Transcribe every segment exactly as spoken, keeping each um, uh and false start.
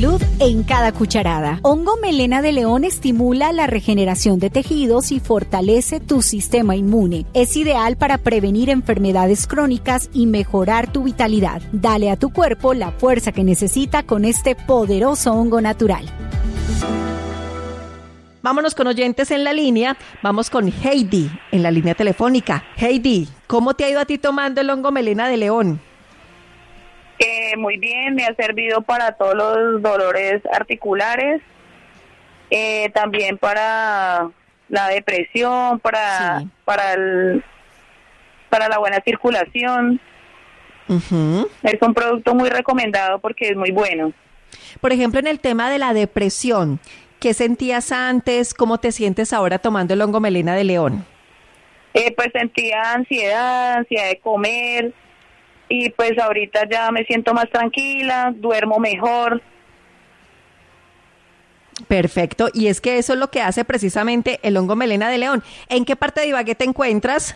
salud en cada cucharada. Hongo melena de león estimula la regeneración de tejidos y fortalece tu sistema inmune. Es ideal para prevenir enfermedades crónicas y mejorar tu vitalidad. Dale a tu cuerpo la fuerza que necesita con este poderoso hongo natural. Vámonos con oyentes en la línea. Vamos con Heidi en la línea telefónica. Heidi, ¿cómo te ha ido a ti tomando el hongo melena de león? Eh, muy bien, me ha servido para todos los dolores articulares, eh, también para la depresión, para sí. para el, para la buena circulación. Uh-huh. Es un producto muy recomendado porque es muy bueno. Por ejemplo, en el tema de la depresión, ¿qué sentías antes? ¿Cómo te sientes ahora tomando el hongo melena de león? Eh, pues sentía ansiedad, ansiedad de comer, y pues ahorita ya me siento más tranquila, duermo mejor. Perfecto, y es que eso es lo que hace precisamente el hongo melena de león. ¿En qué parte de Ibagué te encuentras?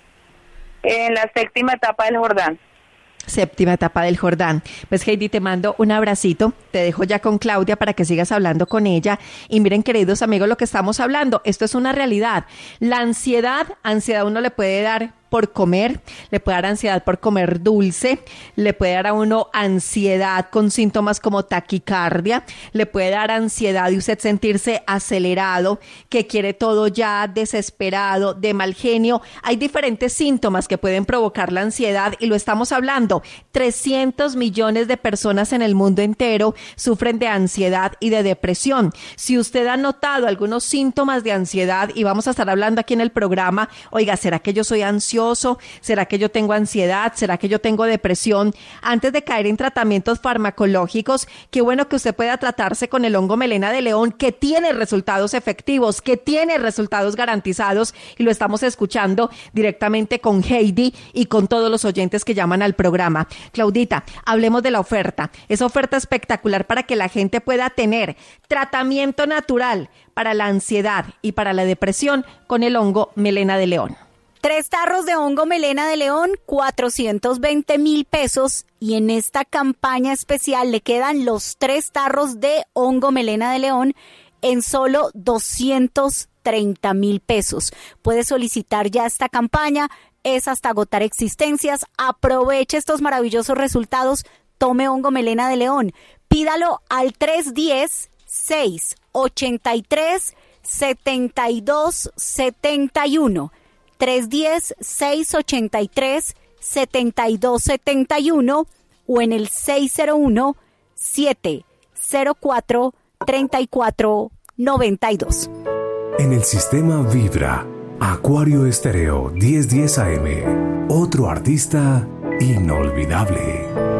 En la séptima etapa del Jordán. Séptima etapa del Jordán. Pues Heidi, te mando un abracito, te dejo ya con Claudia para que sigas hablando con ella. Y miren, queridos amigos, lo que estamos hablando, esto es una realidad. La ansiedad, ansiedad uno le puede dar por comer, le puede dar ansiedad por comer dulce, le puede dar a uno ansiedad con síntomas como taquicardia, le puede dar ansiedad y usted sentirse acelerado, que quiere todo ya, desesperado, de mal genio. Hay diferentes síntomas que pueden provocar la ansiedad y lo estamos hablando. trescientos millones de personas en el mundo entero sufren de ansiedad y de depresión. Si usted ha notado algunos síntomas de ansiedad, y vamos a estar hablando aquí en el programa, oiga, ¿será que yo soy ansioso? ¿Será que yo tengo ansiedad? ¿Será que yo tengo depresión? Antes de caer en tratamientos farmacológicos, qué bueno que usted pueda tratarse con el hongo melena de león, que tiene resultados efectivos, que tiene resultados garantizados, y lo estamos escuchando directamente con Heidi y con todos los oyentes que llaman al programa. Claudita, hablemos de la oferta. Esa oferta espectacular para que la gente pueda tener tratamiento natural para la ansiedad y para la depresión con el hongo melena de león. Tres tarros de hongo melena de león, cuatrocientos veinte mil pesos. Y en esta campaña especial le quedan los tres tarros de hongo melena de león en solo doscientos treinta mil pesos. Puede solicitar ya esta campaña, es hasta agotar existencias. Aproveche estos maravillosos resultados. Tome hongo melena de león. Pídalo al tres uno cero, seis ocho tres, siete dos siete uno. tres uno cero, seis ocho tres, siete dos siete uno o en el seis cero uno, siete cero cuatro, tres cuatro nueve dos. En el sistema Vibra, Acuario Estéreo diez diez A M, otro artista inolvidable.